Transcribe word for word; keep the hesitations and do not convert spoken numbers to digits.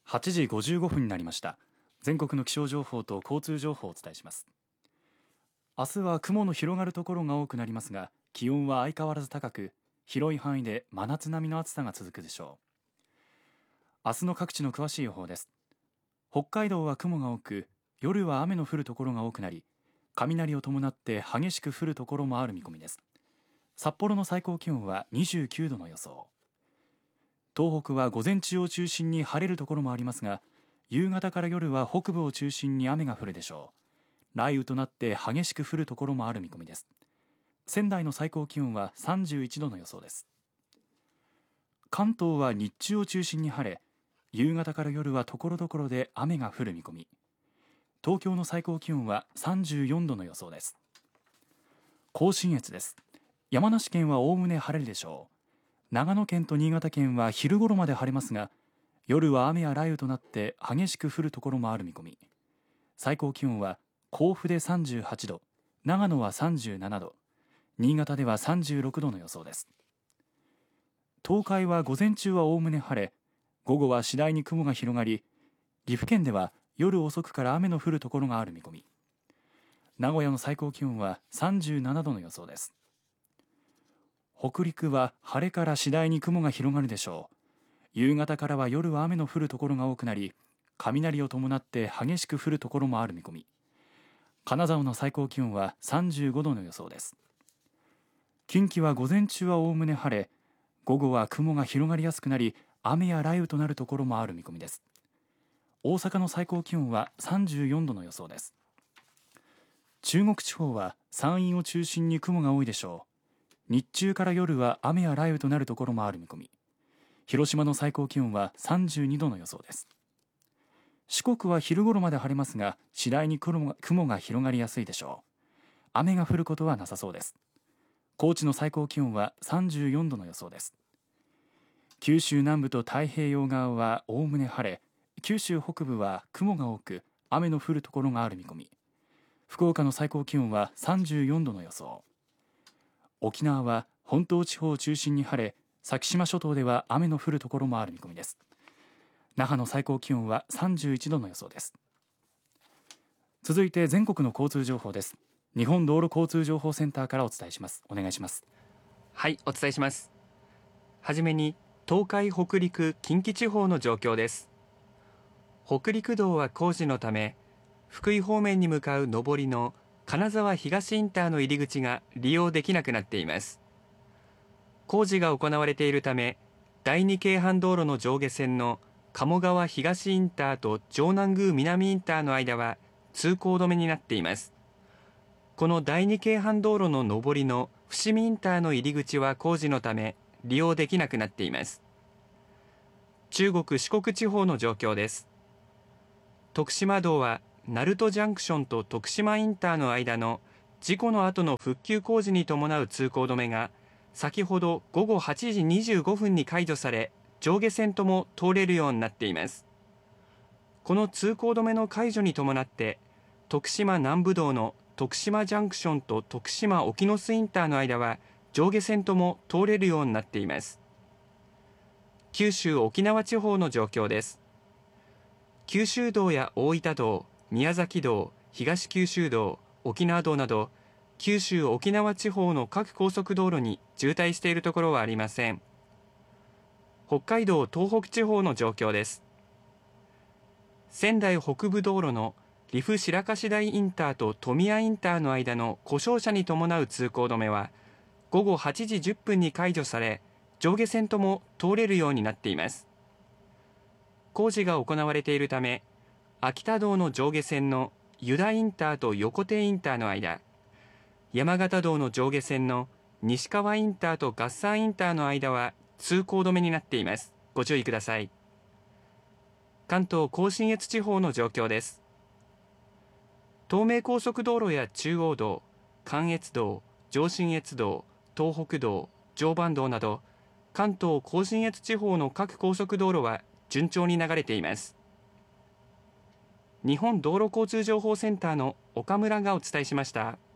はちじごじゅうごふんになりました。全国の気象情報と交通情報をお伝えします。明日は雲の広がるところが多くなりますが、気温は相変わらず高く、広い範囲で真夏並みの暑さが続くでしょう。明日の各地の詳しい予報です。北海道は雲が多く、夜は雨の降るところが多くなり、雷を伴って激しく降るところもある見込みです。札幌の最高気温はにじゅうきゅうどの予想。東北は午前中を中心に晴れるところもありますが、夕方から夜は北部を中心に雨が降るでしょう。雷雨となって激しく降るところもある見込みです。仙台の最高気温はさんじゅういちどの予想です。関東は日中を中心に晴れ、夕方から夜はところどころで雨が降る見込み。東京の最高気温はさんじゅうよんどの予想です。甲信越です。山梨県はおおむね晴れるでしょう。長野県と新潟県は昼頃まで晴れますが、夜は雨や雷雨となって激しく降るところもある見込み。最高気温は甲府でさんじゅうはちど、長野はさんじゅうななど、新潟ではさんじゅうろくどの予想です。東海は午前中はおおむね晴れ、午後は次第に雲が広がり、岐阜県では夜遅くから雨の降るところがある見込み。名古屋の最高気温はさんじゅうななどの予想です。北陸は晴れから次第に雲が広がるでしょう。夕方からは夜は雨の降るところが多くなり、雷を伴って激しく降るところもある見込み。金沢の最高気温はさんじゅうごどの予想です。近畿は午前中はおおむね晴れ、午後は雲が広がりやすくなり、雨や雷雨となるところもある見込みです。大阪の最高気温はさんじゅうよんどの予想です。中国地方は山陰を中心に雲が多いでしょう。日中から夜は雨や雷雨となるところもある見込み。広島の最高気温はさんじゅうにどの予想です。四国は昼頃まで晴れますが、次第に雲が、雲が広がりやすいでしょう。雨が降ることはなさそうです。高知の最高気温はさんじゅうよんどの予想です。九州南部と太平洋側はおおむね晴れ、九州北部は雲が多く雨の降るところがある見込み。福岡の最高気温はさんじゅうよんどの予想。沖縄は本島地方を中心に晴れ、先島諸島では雨の降るところもある見込みです。那覇の最高気温はさんじゅういちどの予想です。続いて全国の交通情報です。日本道路交通情報センターからお伝えします。お願いします。 はい、お伝えします。はじめに東海北陸近畿地方の状況です。北陸道は工事のため、福井方面に向かう上りの金沢東インターの入り口が利用できなくなっています。工事が行われているため、だいに京阪道路の上下線の鴨川東インターと城南宮南インターの間は通行止めになっています。このだいに京阪道路の上りの伏見インターの入り口は工事のため利用できなくなっています。中国四国地方の状況です。徳島道は鳴門ジャンクションと徳島インターの間の事故の後の復旧工事に伴う通行止めが先ほど午後はちじにじゅうごふんに解除され、上下線とも通れるようになっています。この通行止めの解除に伴って徳島南部道の徳島ジャンクションと徳島沖ノ巣インターの間は上下線とも通れるようになっています。九州沖縄地方の状況です。九州道や大分道、宮崎道、東九州道、沖縄道など九州沖縄地方の各高速道路に渋滞しているところはありません。北海道東北地方の状況です。仙台北部道路の利府白河台インターと富谷インターの間の故障車に伴う通行止めは午後はちじじゅっぷんに解除され、上下線とも通れるようになっています。工事が行われているため、秋田道の上下線の湯田インターと横手インターの間、山形道の上下線の西川インターと月山インターの間は通行止めになっています。ご注意ください。関東甲信越地方の状況です。東名高速道路や中央道、関越道、上信越道、東北道、常磐道など関東甲信越地方の各高速道路は順調に流れています。日本道路交通情報センターの岡村がお伝えしました。